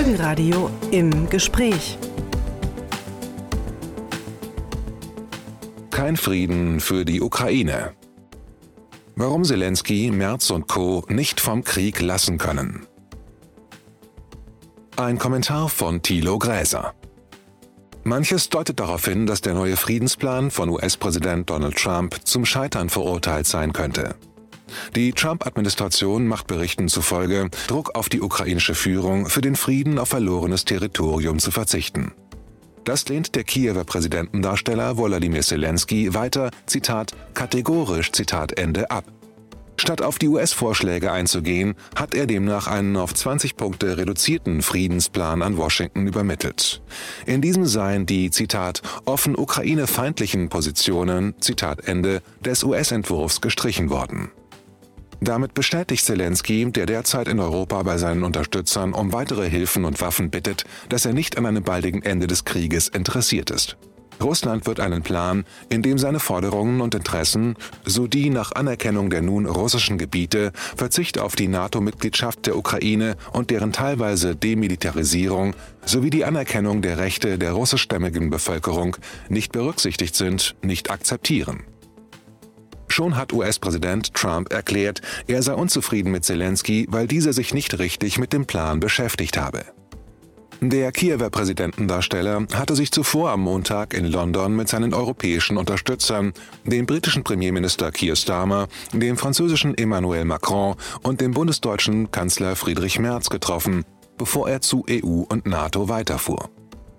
Morgenradio im Gespräch. Kein Frieden für die Ukraine. Warum Selenskyj, Merz und Co. nicht vom Krieg lassen können. Ein Kommentar von Thilo Gräser. Manches deutet darauf hin, dass der neue Friedensplan von US-Präsident Donald Trump zum Scheitern verurteilt sein könnte. Die Trump-Administration macht Berichten zufolge Druck auf die ukrainische Führung, für den Frieden auf verlorenes Territorium zu verzichten. Das lehnt der Kiewer Präsidentendarsteller Volodymyr Selenskyj weiter, Zitat, kategorisch, Zitat Ende, ab. Statt auf die US-Vorschläge einzugehen, hat er demnach einen auf 20 Punkte reduzierten Friedensplan an Washington übermittelt. In diesem seien die, Zitat, offen ukrainefeindlichen Positionen, Zitat Ende, des US-Entwurfs gestrichen worden. Damit bestätigt Selenskyj, der derzeit in Europa bei seinen Unterstützern um weitere Hilfen und Waffen bittet, dass er nicht an einem baldigen Ende des Krieges interessiert ist. Russland wird einen Plan, in dem seine Forderungen und Interessen, so die nach Anerkennung der nun russischen Gebiete, Verzicht auf die NATO-Mitgliedschaft der Ukraine und deren teilweise Demilitarisierung sowie die Anerkennung der Rechte der russischstämmigen Bevölkerung nicht berücksichtigt sind, nicht akzeptieren. Schon hat US-Präsident Trump erklärt, er sei unzufrieden mit Selenskyj, weil dieser sich nicht richtig mit dem Plan beschäftigt habe. Der Kiewer Präsidentendarsteller hatte sich zuvor am Montag in London mit seinen europäischen Unterstützern, dem britischen Premierminister Keir Starmer, dem französischen Emmanuel Macron und dem bundesdeutschen Kanzler Friedrich Merz getroffen, bevor er zu EU und NATO weiterfuhr.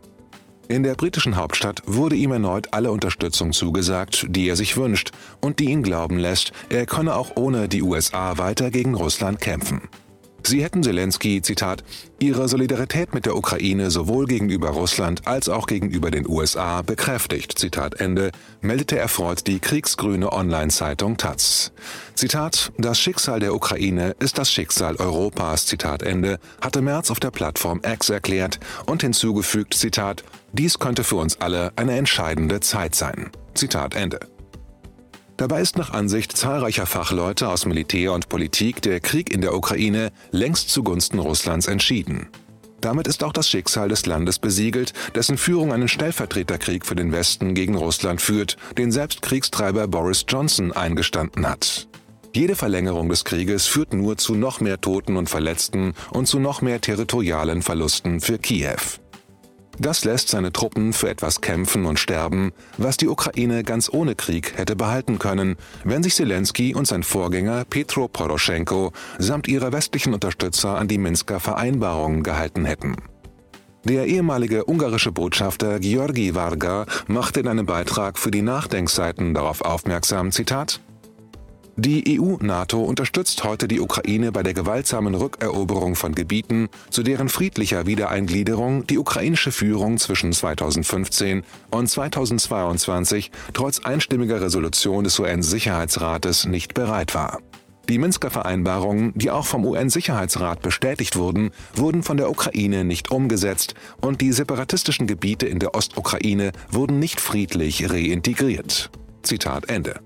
In der britischen Hauptstadt wurde ihm erneut alle Unterstützung zugesagt, die er sich wünscht und die ihn glauben lässt, er könne auch ohne die USA weiter gegen Russland kämpfen. Sie hätten Selenskyj, Zitat, ihre Solidarität mit der Ukraine sowohl gegenüber Russland als auch gegenüber den USA bekräftigt, Zitat Ende, meldete erfreut die kriegsgrüne Online-Zeitung Taz. Zitat, das Schicksal der Ukraine ist das Schicksal Europas, Zitat Ende, hatte Merz auf der Plattform X erklärt und hinzugefügt, Zitat, dies könnte für uns alle eine entscheidende Zeit sein, Zitat Ende. Dabei ist nach Ansicht zahlreicher Fachleute aus Militär und Politik der Krieg in der Ukraine längst zugunsten Russlands entschieden. Damit ist auch das Schicksal des Landes besiegelt, dessen Führung einen Stellvertreterkrieg für den Westen gegen Russland führt, den selbst Kriegstreiber Boris Johnson eingestanden hat. Jede Verlängerung des Krieges führt nur zu noch mehr Toten und Verletzten und zu noch mehr territorialen Verlusten für Kiew. Das lässt seine Truppen für etwas kämpfen und sterben, was die Ukraine ganz ohne Krieg hätte behalten können, wenn sich Selenskyj und sein Vorgänger Petro Poroschenko samt ihrer westlichen Unterstützer an die Minsker Vereinbarungen gehalten hätten. Der ehemalige ungarische Botschafter György Varga machte in einem Beitrag für die Nachdenkseiten darauf aufmerksam, Zitat, die EU-NATO unterstützt heute die Ukraine bei der gewaltsamen Rückeroberung von Gebieten, zu deren friedlicher Wiedereingliederung die ukrainische Führung zwischen 2015 und 2022 trotz einstimmiger Resolution des UN-Sicherheitsrates nicht bereit war. Die Minsker Vereinbarungen, die auch vom UN-Sicherheitsrat bestätigt wurden, wurden von der Ukraine nicht umgesetzt und die separatistischen Gebiete in der Ostukraine wurden nicht friedlich reintegriert. Zitat Ende.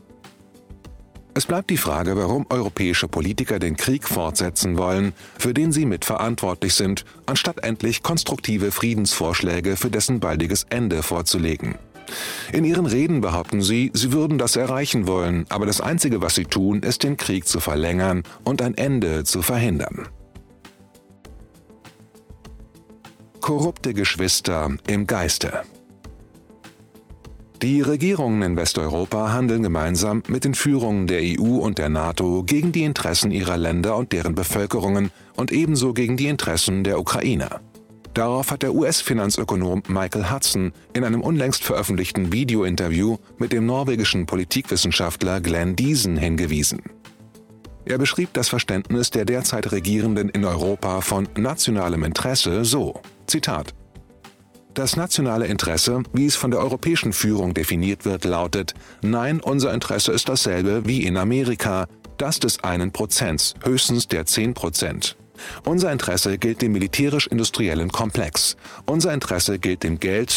Es bleibt die Frage, warum europäische Politiker den Krieg fortsetzen wollen, für den sie mitverantwortlich sind, anstatt endlich konstruktive Friedensvorschläge für dessen baldiges Ende vorzulegen. In ihren Reden behaupten sie, sie würden das erreichen wollen, aber das Einzige, was sie tun, ist den Krieg zu verlängern und ein Ende zu verhindern. Korrupte Geschwister im Geiste. Die Regierungen in Westeuropa handeln gemeinsam mit den Führungen der EU und der NATO gegen die Interessen ihrer Länder und deren Bevölkerungen und ebenso gegen die Interessen der Ukrainer. Darauf hat der US-Finanzökonom Michael Hudson in einem unlängst veröffentlichten Videointerview mit dem norwegischen Politikwissenschaftler Glenn Diesen hingewiesen. Er beschrieb das Verständnis der derzeit Regierenden in Europa von nationalem Interesse so, Zitat, das nationale Interesse, wie es von der europäischen Führung definiert wird, lautet, nein, unser Interesse ist dasselbe wie in Amerika, das des 1%, höchstens der 10%. Unser Interesse gilt dem militärisch-industriellen Komplex. Unser Interesse gilt dem Geld,